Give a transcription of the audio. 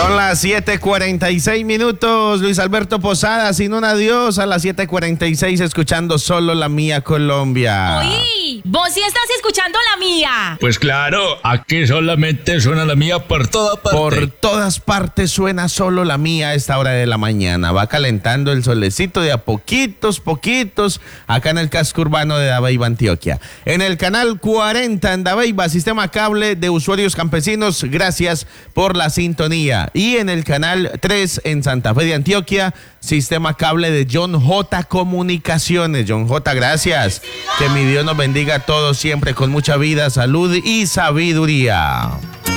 Son las 7:46 minutos. Luis Alberto Posada, sin un adiós, a las 7:46, escuchando solo la mía Colombia. Oí, vos sí estás escuchando la mía. Pues claro, aquí solamente suena la mía por toda parte. Por todas partes suena solo la mía a esta hora de la mañana. Va calentando el solecito de a poquitos, acá en el casco urbano de Dabeiba, Antioquia. En el canal 40 en Dabeiba, sistema cable de usuarios campesinos, gracias por la sintonía. Y en el canal 3 en Santa Fe de Antioquia, sistema cable de John J. Comunicaciones. John J., gracias. Que mi Dios nos bendiga a todos siempre con mucha vida, salud y sabiduría.